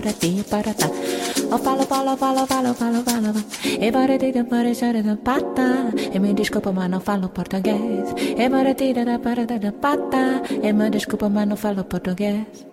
pra ti, para tá. Eu falo, e para ti, para chora da pata. E me desculpa, mas não falo português. E para ti, para da pata. E me desculpa, mas não falo português.